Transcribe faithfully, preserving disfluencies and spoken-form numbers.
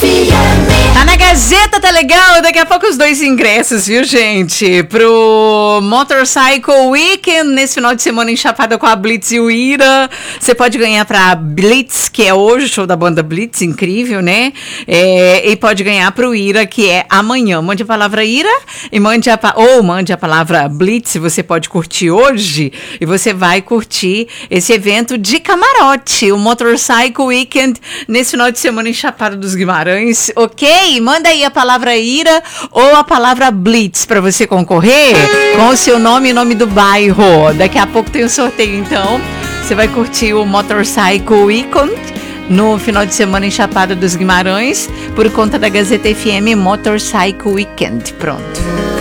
M. Tá na Gazeta, tá legal? Daqui a pouco os dois ingressos, viu, gente? Pro Motorcycle Weekend, nesse final de semana em Chapada com a Blitz e o Ira. Você pode ganhar pra Blitz, que é hoje o show da banda Blitz, incrível, né? É, e pode ganhar pro Ira, que é amanhã. Mande a palavra Ira e mande a, ou mande a palavra Blitz, você pode curtir hoje e você vai curtir esse evento de camarote, o Motorcycle Weekend, nesse final de semana em Chapada dos Guimarães, ok? Manda aí a palavra Ira ou a palavra Blitz para você concorrer com o seu nome e nome do bairro. Daqui a pouco tem um sorteio, então você vai curtir o Motorcycle Weekend no final de semana em Chapada dos Guimarães por conta da Gazeta F M Motorcycle Weekend. Pronto.